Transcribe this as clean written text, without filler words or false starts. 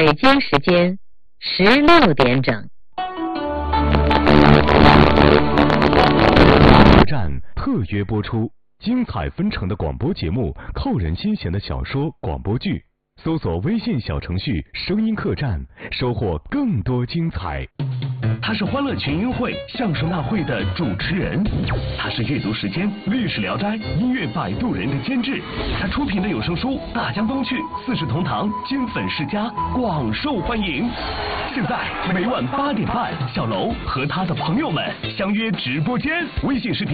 北京时间16点整。 客栈特约播出，精彩纷呈的广播节目，扣人心弦的小说广播剧。搜索微信小程序“声音客栈”，收获更多精彩。 他是欢乐群英会相声大会的主持人，他是阅读时间、历史聊斋、音乐摆渡人的监制，他出品的有声书《大江东去》《四世同堂》《金粉世家》广受欢迎。现在每晚8点半，小楼和他的朋友们相约直播间，微信视频